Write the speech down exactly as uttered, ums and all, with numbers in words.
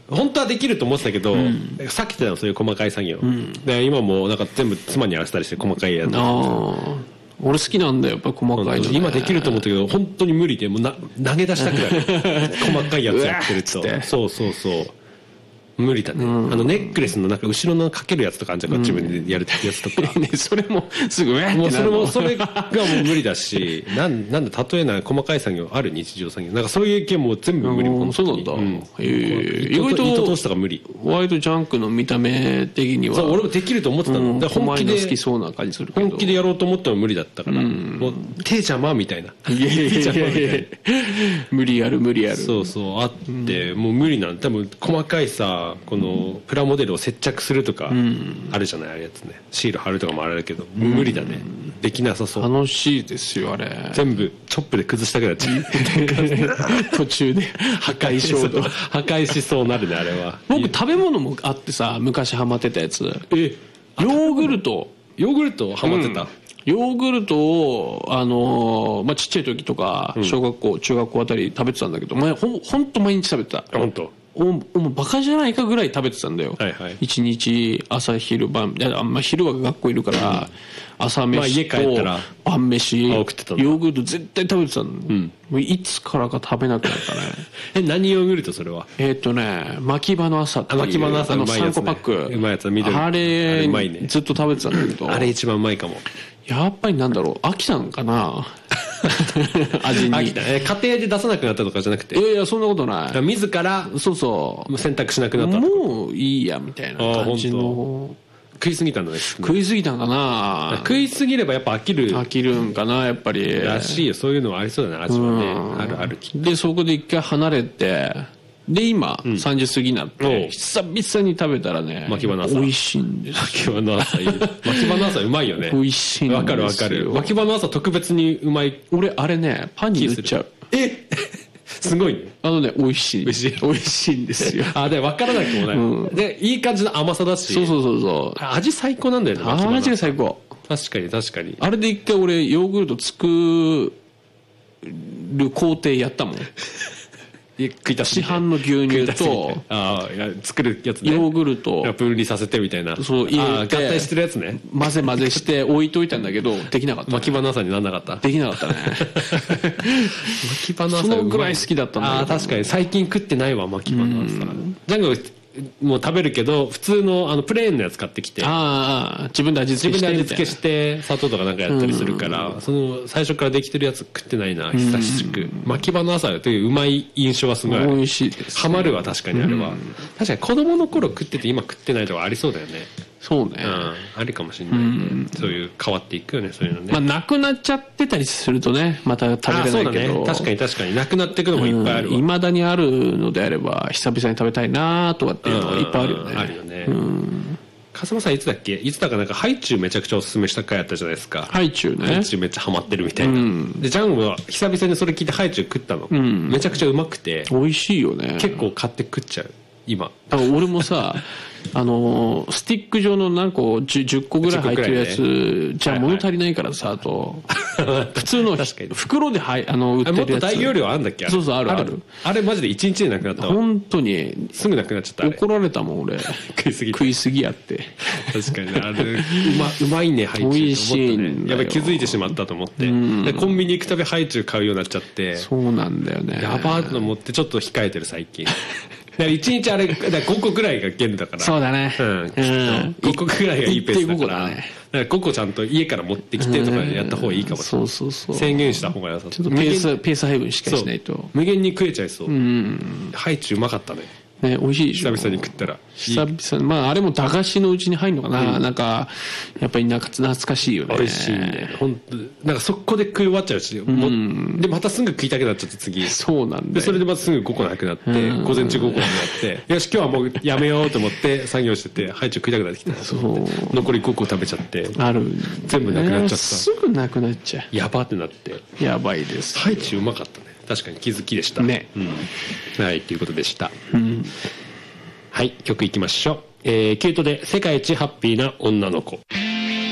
本当はできると思ってたけど、うん、避けてたのそういう細かい作業、うん、で今もなんか全部妻にやらせたりして細かいやつ。 あ俺好きなんだよやっぱり細かいの、ね、 今できると思ったけど本当に無理でもうな投げ出したくらい細かいやつやってるとそうそうそう無理だね、うん、あのネックレスのなんか後ろのかけるやつとかあるじゃん、うん、自分でやるやつとか、 ね、それもすぐうわってもうそれもそれがもう無理だしなんなんだ例えない細かい作業ある日常作業なんかそういう系も全部無理。 うん、そうなんだ、うん、 えー、意外と糸通しとか無理。 割とジャンクの見た目的にはそう俺もできると思ってたの、うん、だから本気で好きそうな感じするけど本気でやろうと思っても無理だったから、うん、もう手邪魔みたいないやいやいやいや無理やる無理やるそうそうあって、うん、もう無理なん多分細かいさこのプラモデルを接着するとかあるじゃない、うん、あれやつねシール貼るとかもあるけど、うん、無理だねできなさそう。 楽しいですよあれ全部チョップで崩したくなっちゃう途中で破壊衝動破壊しそうなるねあれは。 僕食べ物もあってさ昔ハマってたやつえヨーグルトヨーグルトハマってた、うんヨーグルトを、あのーまあ、ちっちゃい時とか小学校、うん、中学校あたり食べてたんだけど前ほんほんと毎日食べてた。 本当おおバカじゃないかぐらい食べてたんだよ、 はいはい、 一日朝昼晩あんま昼は学校いるから、うん、朝飯と、まあ、 家帰ったら晩飯ヨーグルト絶対食べてたの、うん、もういつからか食べなくなったねえ何ヨーグルトそれは。 えーっとね牧場の朝っていう牧場の朝あのうまいやつ、ね、 さんこパックうまいやつ緑あれあれうまいねずっと食べてたんだけどあれ一番うまいかも。 やっぱりなんだろう飽きたのかな味に飽きた、え家庭で出さなくなったとかじゃなくて。 いやいやそんなことない自らそうそう選択しなくなったもういいやみたいな感じの食いすぎたんだね。 食いすぎたんかな。 食いすぎればやっぱ飽きる飽きるんかなやっぱりらしいよ。そういうのはありそうだね味はね、うん、あるある。 でそこで一回離れてで今、うん、さんじ過ぎになって久々に食べたらね巻き場の朝美味しいんです巻き場の朝いい巻き場の朝うまいよね。 美味しいんですよ。 わかるわかる。巻き場の朝特別にうまい。 俺あれねパンに塗っちゃう。 えすごいね。 あのね美味しい美味しい美味しいんですよあで分からなくもない、うん、でいい感じの甘さだしそうそうそうそう味最高なんだよね。 味が最高。 確かに確かに。 あれで一回俺ヨーグルト作る工程やったもん食いた市販の牛乳とああ作るやつねヨーグルト分離させてみたいなそう入れて合体してるやつね混ぜ混ぜして置いといたんだけどできなかった、ね、 巻き場の朝になんなかった。 できなかったね巻き場の朝そのぐらい好きだったんだけど。 あ確かに最近食ってないわ巻き場の朝。ジャンゴもう食べるけど普通のあのプレーンのやつ買ってきてああ自分で味付けして自分で味付けして砂糖とかなんかやったりするからその最初からできてるやつ食ってないな久しく。巻き場の朝といううまい印象はすごい美味しいです、ね、 ハマるわ確かにあれは。確かに子供の頃食ってて今食ってないとかありそうだよね。 そうね、 うん、あるかもしれないね、うん、そういう変わっていくよねそういうのね。 まあなくなっちゃってたりするとねまた食べれないけど。そうだね確かに確かになくなっていくのもいっぱいあるわ。 いま、うん、だにあるのであれば久々に食べたいなとかっていうのがいっぱいあるよね。 あるよね。うん笠間さんいつだっけいつだかなんかハイチュウめちゃくちゃおすすめした回あったじゃないですか。 ハイチュウね。 ハイチュウめっちゃハマってるみたいな、うん、でジャンゴは久々にそれ聞いてハイチュウ食ったの、うん、めちゃくちゃうまくて美味しいよね。 結構買って食っちゃう今。 俺もさあのスティック状の何個 10, じゅっこぐらい入ってるやつ、ね、じゃあ物足りないからさ、はいはい、あと普通の袋ではあの売ってるやつ。 もっと大容量あんだっけ。 そうそうあるある。あるあれマジでいちにちでなくなったわ。 本当にすぐなくなっちゃった。 怒られたもん俺食いすぎ食いすぎやって確かにねあれうまうまいねハイチュウ。 美味しいんだよ。 やっぱり気づいてしまったと思って、うん、でコンビニ行くたびハイチュウ買うようになっちゃって。 そうなんだよね。 やばーと思ってちょっと控えてる最近いちにちあれごこぐらいが限度だから。そうだね、 うんうん、ごこぐらいがいいペースだから、ね、だからごこちゃんと家から持ってきてとかやった方がいいかもしれない。そうそうそう宣言した方が良さそう。 ちょっとペースペース配分しっかりしないと無限に食えちゃいそう。うん、ハイチュウうまかったね。 ね、美味しいでしょ。 久々に食ったら久々まああれも駄菓子のうちに入るのかな、うん、なんかやっぱりなんか懐かしいよね。 美味しいね本当。なんかそこで食い終わっちゃうし、うん、でまたすぐ食いたくなっちゃって次。 そうなんだ。 でそれでまたすぐごこなくなって、うん、午前中ごこなくなってよし今日はもうやめようと思って作業しててハイチュウ食いたくなってきた。そう残りごこ食べちゃってある全部なくなっちゃった。 すぐなくなっちゃう。 やばってなってやばいです。 ハイチュウうまかったね。確かに気づきでしたね、 うん、はいということでした、うん、はい曲いきましょう、えー、キュートで世界一ハッピーな女の子。